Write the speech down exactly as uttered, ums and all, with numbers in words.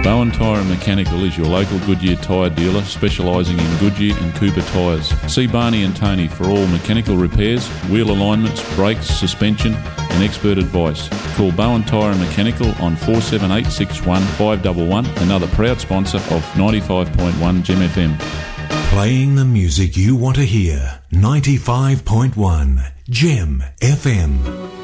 Bowen Tyre and Mechanical is your local Goodyear tyre dealer specialising in Goodyear and Cooper tyres. See Barney and Tony for all mechanical repairs, wheel alignments, brakes, suspension and expert advice. Call Bowen Tyre and Mechanical on four seven eight six one five one one, another proud sponsor of ninety-five point one Gem F M. Playing the music you want to hear. ninety-five point one Gem F M.